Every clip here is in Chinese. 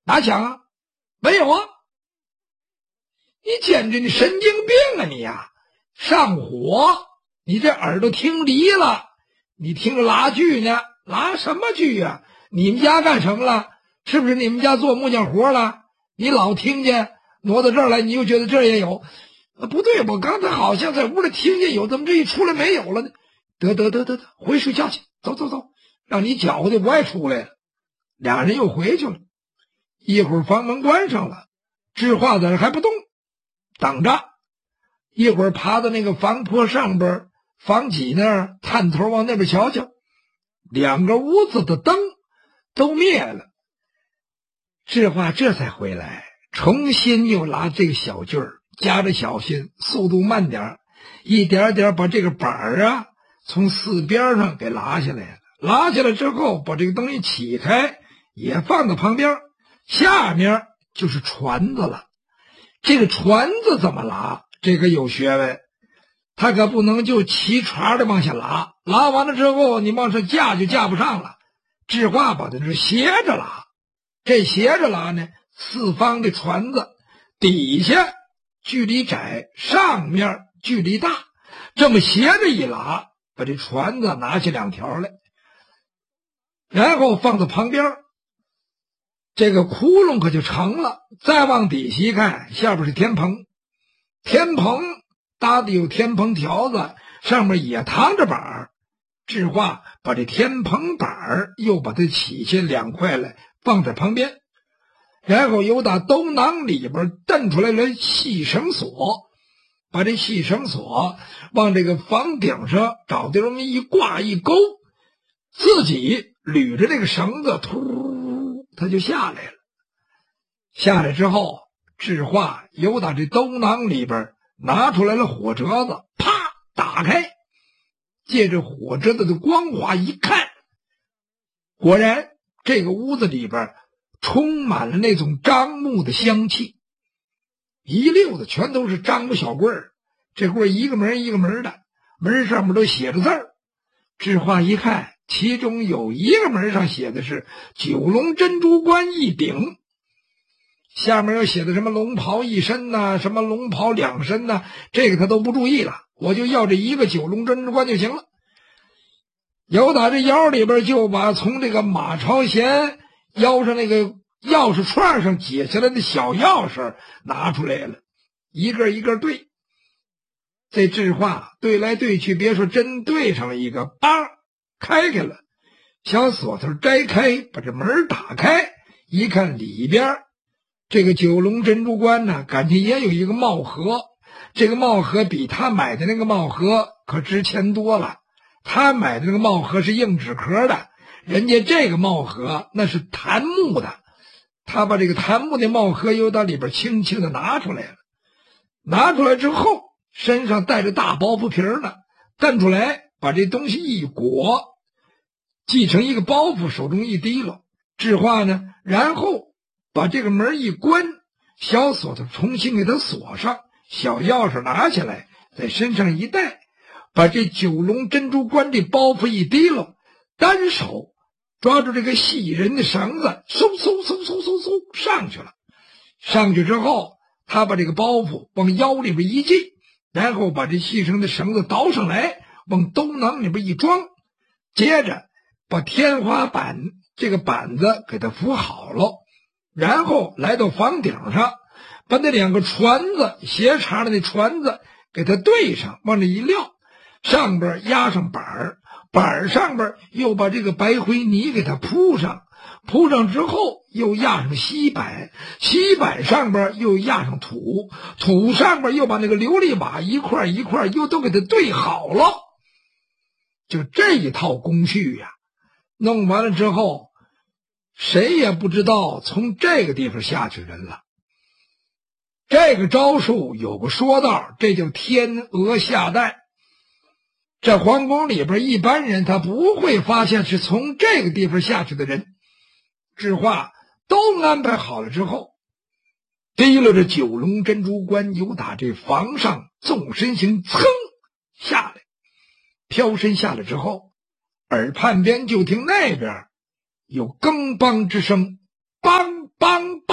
哪抢啊？没有啊！你简直你神经病啊你呀！上火，你这耳朵听离了，你听着拉锯呢，拉什么锯呀？你们家干什么了？是不是你们家做木匠活了？你老听见挪到这儿来，你又觉得这儿也有？不对，我刚才好像在屋里听见有，怎么这一出来没有了呢？得，回睡觉去，走，让你搅和的不爱出来了。俩人又回去了。一会儿房门关上了，智化在这还不动，等着。一会儿爬到那个房坡上边，房脊那儿探头往那边瞧瞧，两个屋子的灯都灭了。智化这才回来，重新又拉这个小锯儿，夹着小心，速度慢点，一点点把这个板儿啊从四边上给拉下来了。拉下来之后，把这个东西起开，也放到旁边，下面就是船子了。这个船子怎么拉？这个有学问，他可不能就齐船的往下拉，拉完了之后你往上架就架不上了。智化把它是斜着拉，这斜着拉呢，四方的船子底下距离窄，上面距离大，这么斜着一拉，把这船子拿起两条来，然后放到旁边，这个窟窿可就成了。再往底下一看，下边是天棚，天棚搭的有天棚条子，上面也躺着板儿。智化把这天棚板儿又把它起下两块来放在旁边，然后又打兜囊里边蹬出来了细绳索，把这细绳索往这个房顶上找地方一挂一勾，自己捋着这个绳子，突，它就下来了。下来之后，智化又打这兜囊里边拿出来了火折子，啪打开，借着火折子的光华一看，果然这个屋子里边充满了那种樟木的香气，一溜子全都是樟木小棍儿，这棍儿一个门一个门的，门上面都写着字儿。智化一看，其中有一个门上写的是九龙珍珠冠一顶，下面又写的什么龙袍一身呐，什么龙袍两身呐，这个他都不注意了，我就要这一个九龙珍珠冠就行了。有打这腰里边就把从这个马朝贤腰上那个钥匙串上解下来的小钥匙拿出来了，一个一个对。这智化对来对去，别说真对上了一个，开开了，小锁头摘开，把这门打开，一看里边这个九龙珍珠冠呢，感情也有一个帽盒，这个帽盒比他买的那个帽盒可值钱多了。他买的那个帽盒是硬纸壳的，人家这个帽盒那是檀木的，他把这个檀木的帽盒又到里边轻轻的拿出来了。拿出来之后，身上带着大包袱皮呢，蹬出来，把这东西一裹，系成一个包袱，手中一提溜。智化呢，然后把这个门一关，小锁头重新给它锁上，小钥匙拿起来，在身上一戴，把这九龙珍珠冠这包袱一提溜，单手抓住这个细人的绳子，嗖上去了。上去之后，他把这个包袱往腰里边一系，然后把这细绳的绳子倒上来，往兜囊里边一装，接着把天花板这个板子给它扶好了，然后来到房顶上，把那两个船子斜插的那船子给它对上，往这一撂，上边压上板儿，板儿上边又把这个白灰泥给它铺上，铺上之后又压上锡板，锡板上边又压上土，土上边又把那个琉璃瓦一块一块又都给它对好了。就这一套工序呀，弄完了之后，谁也不知道从这个地方下去人了。这个招数有个说道，这叫天鹅下蛋。这皇宫里边一般人他不会发现是从这个地方下去的人。智化都安排好了之后，提溜着九龙珍珠冠由打这房上纵身形噌下来，飘身下来之后，耳畔边就听那边有更梆之声，梆梆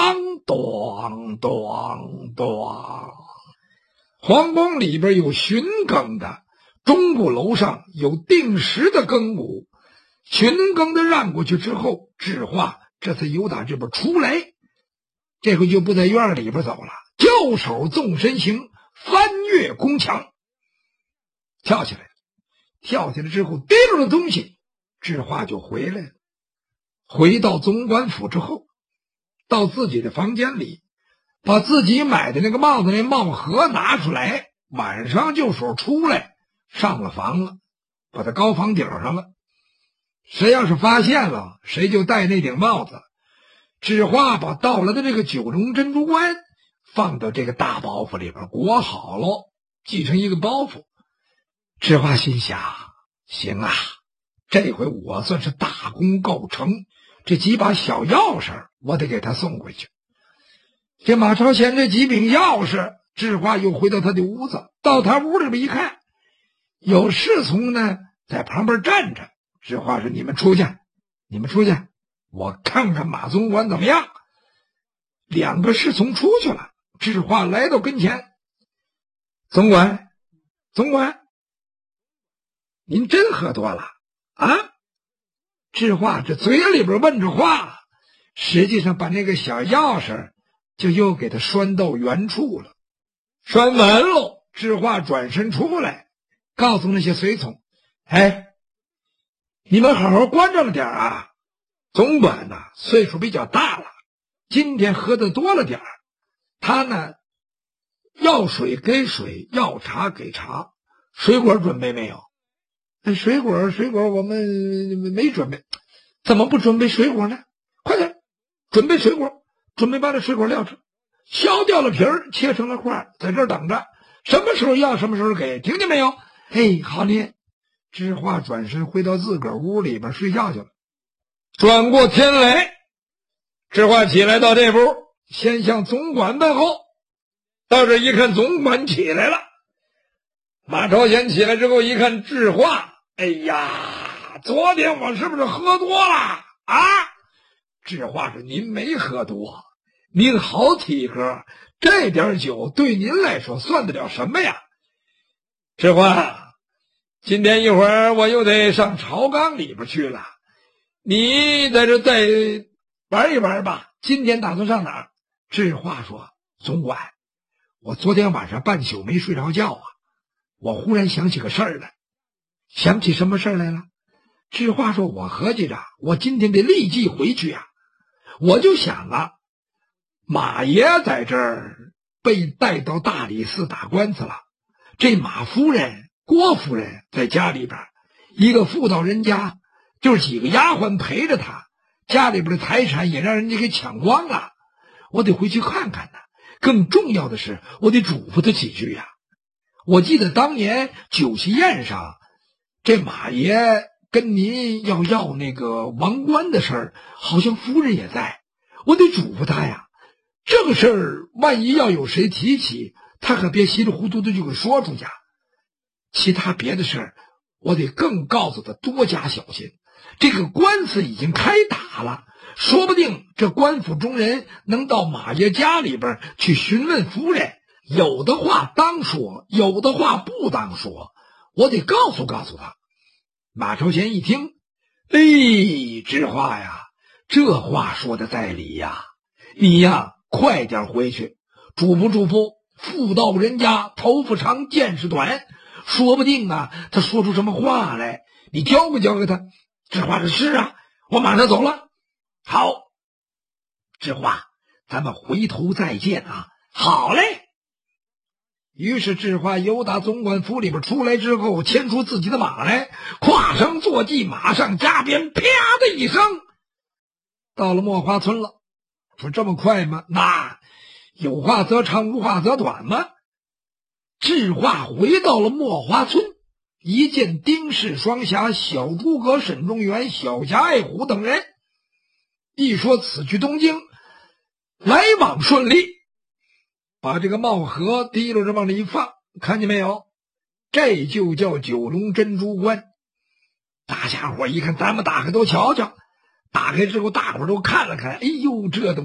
咚咚咚。皇宫里边有巡更的，中部楼上有定时的更鼓。巡更的让过去之后，智化这才由打这边出来，这回就不在院里边走了，交手纵身行，翻越宫墙，跳起来了。跳起来之后提溜了东西，智化就回来了。回到总管府之后，到自己的房间里，把自己买的那个帽子那帽盒拿出来，晚上就手出来，上了房了，把它高房顶上了。谁要是发现了，谁就戴那顶帽子。智化把到了的这个九龙珍珠冠放到这个大包袱里边裹好了，系成一个包袱。智化心想，行啊，这回我算是大功告成，这几把小钥匙我得给他送回去。这马超贤这几柄钥匙，智化又回到他的屋子，到他屋里边一看，有侍从呢在旁边站着。智化说，你们出去，我看看马总管怎么样。两个侍从出去了，智化来到跟前，总管，您真喝多了啊？智化这嘴里边问着话，实际上把那个小钥匙就又给他拴到原处了。拴完喽，智化转身出来，告诉那些随从，你们好好关照了点啊，总管呢岁数比较大了，今天喝的多了点，他呢要水给水，要茶给茶。水果准备没有？水果我们没准备。怎么不准备水果呢？快点准备水果，准备把这水果撂着，削掉了皮儿，切成了块，在这儿等着，什么时候要什么时候给，听见没有？好嘞。智化转身回到自个儿屋里边睡觉去了。转过天来，智化起来到这屋，先向总管问候。到这一看，总管起来了。马超贤起来之后一看智化，昨天我是不是喝多了啊？智化说，您没喝多，您好体格，这点酒对您来说算得了什么呀？智化，今天一会儿我又得上朝纲里边去了，你在这再玩一玩吧。今天打算上哪儿？智化说，总管，我昨天晚上半宿没睡着觉啊，我忽然想起个事儿来。想起什么事儿来了？智化说，我合计着我今天得立即回去啊。我就想啊，马爷在这儿被带到大理寺打官司了，这马夫人郭夫人在家里边，一个妇道人家，就是几个丫鬟陪着她，家里边的财产也让人家给抢光了。我得回去看看呢。更重要的是，我得嘱咐他几句呀。我记得当年酒席宴上，这马爷跟您要那个王冠的事儿，好像夫人也在，我得嘱咐他呀。这个事儿万一要有谁提起，他可别稀里糊涂的就给说出去。其他别的事儿，我得更告诉他多加小心。这个官司已经开打了，说不定这官府中人能到马爷家里边去询问夫人，有的话当说，有的话不当说，我得告诉他。马超贤一听，智化呀，这话说的在理呀，你呀快点回去，嘱咐妇道人家头发长见识短，说不定啊他说出什么话来，你教给他。智化说，是啊，我马上走了。好，智化，咱们回头再见啊。好嘞。于是智化由打总管府里边出来之后，牵出自己的马来，跨上坐骑，马上加鞭，啪的一声，到了墨花村了。说这么快吗？那有话则长，无话则短吗？智化回到了墨花村，一见丁氏双侠、小诸葛沈中原、小侠爱虎等人，一说此去东京，来往顺利，把这个帽盒提溜着往里一放，看见没有？这就叫九龙珍珠冠。大家伙一看，咱们打开都瞧瞧。打开之后，大伙都看了看，哎呦，这都